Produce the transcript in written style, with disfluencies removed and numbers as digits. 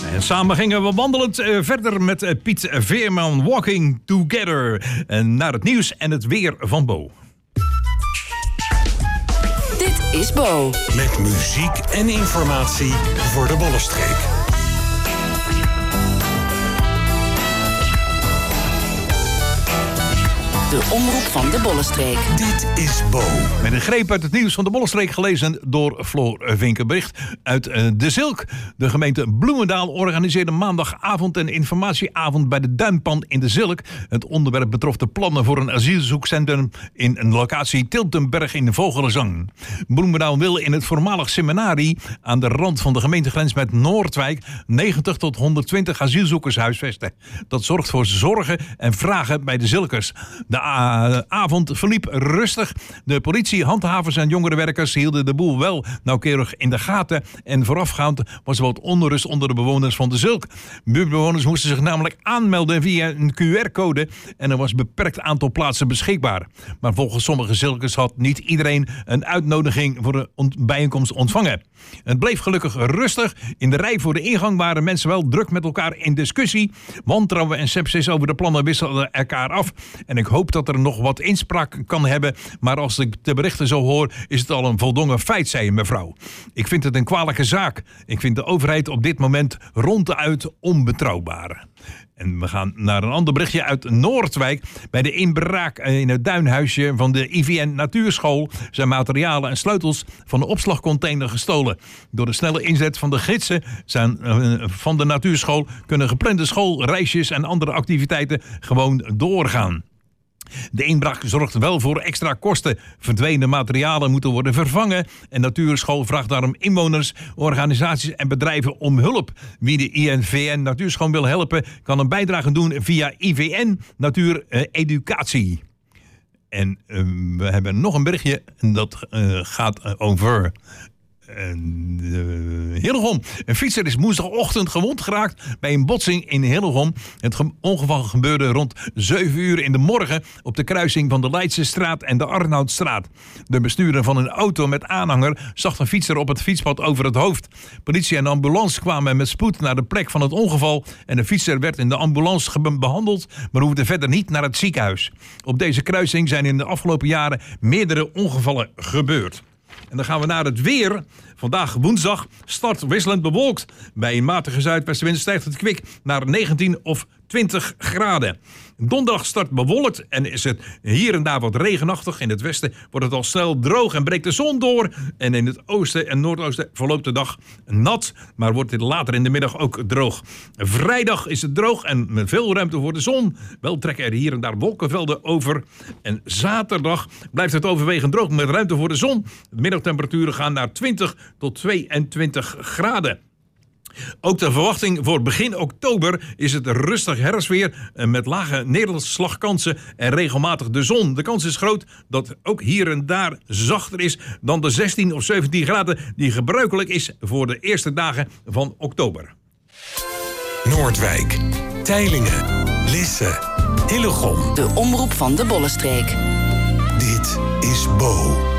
En samen gingen we wandelend verder met Piet Veerman, Walking Together. En naar het nieuws en het weer van Bo. Dit is Bo. Met muziek en informatie voor de Bollenstreek. De omroep van de Bollenstreek. Dit is Bo. Met een greep uit het nieuws van de Bollenstreek gelezen door Floor Vinkenbericht uit De Zilk. De gemeente Bloemendaal organiseerde maandagavond een informatieavond bij de Duinpan in De Zilk. Het onderwerp betrof de plannen voor een asielzoekcentrum in een locatie Tiltenberg in de Vogelenzang. Bloemendaal wil in het voormalig seminarie aan de rand van de gemeentegrens met Noordwijk 90 tot 120 asielzoekers huisvesten. Dat zorgt voor zorgen en vragen bij de Zilkers. De avond verliep rustig. De politie, handhavers en jongerenwerkers hielden de boel wel nauwkeurig in de gaten. En voorafgaand was er wat onrust onder de bewoners van de Zilk. Buurtbewoners moesten zich namelijk aanmelden via een QR-code. En er was een beperkt aantal plaatsen beschikbaar. Maar volgens sommige Zilkers had niet iedereen een uitnodiging voor de bijeenkomst ontvangen. Het bleef gelukkig rustig. In de rij voor de ingang waren mensen wel druk met elkaar in discussie. Wantrouwen en sepsis over de plannen wisselden elkaar af. En ik hoop dat er nog wat inspraak kan hebben. Maar als ik de berichten zo hoor, is het al een voldongen feit, zei een mevrouw. Ik vind het een kwalijke zaak. Ik vind de overheid op dit moment ronduit onbetrouwbaar. En we gaan naar een ander berichtje uit Noordwijk. Bij de inbraak in het duinhuisje van de IVN Natuurschool zijn materialen en sleutels van de opslagcontainer gestolen. Door de snelle inzet van de gidsen van de natuurschool kunnen geplande schoolreisjes en andere activiteiten gewoon doorgaan. De inbraak zorgt wel voor extra kosten. Verdwenen materialen moeten worden vervangen. En Natuurschool vraagt daarom inwoners, organisaties en bedrijven om hulp. Wie de INVN Natuurschool wil helpen, kan een bijdrage doen via IVN Natuur Educatie. En we hebben nog een berichtje en dat gaat over Hillegom. Een fietser is woensdagochtend gewond geraakt bij een botsing in Hillegom. Het ongeval gebeurde rond 7 uur in de morgen op de kruising van de Leidsestraat en de Arnoudstraat. De bestuurder van een auto met aanhanger zag een fietser op het fietspad over het hoofd. Politie en ambulance kwamen met spoed naar de plek van het ongeval en de fietser werd in de ambulance behandeld, maar hoefde verder niet naar het ziekenhuis. Op deze kruising zijn in de afgelopen jaren meerdere ongevallen gebeurd. En dan gaan we naar het weer. Vandaag woensdag start wisselend bewolkt. Bij een matige zuidwestenwind stijgt het kwik naar 19 of 20 graden. Donderdag start bewolkt en is het hier en daar wat regenachtig. In het westen wordt het al snel droog en breekt de zon door. En in het oosten en noordoosten verloopt de dag nat, maar wordt het later in de middag ook droog. Vrijdag is het droog en met veel ruimte voor de zon. Wel trekken er hier en daar wolkenvelden over. En zaterdag blijft het overwegend droog met ruimte voor de zon. De middagtemperaturen gaan naar 20 tot 22 graden. Ook de verwachting voor begin oktober is het rustig herfstweer met lage neerslagkansen en regelmatig de zon. De kans is groot dat ook hier en daar zachter is dan de 16 of 17 graden die gebruikelijk is voor de eerste dagen van oktober. Noordwijk, Teylingen, Lisse, Hillegom. De omroep van de Bollenstreek. Dit is Bo.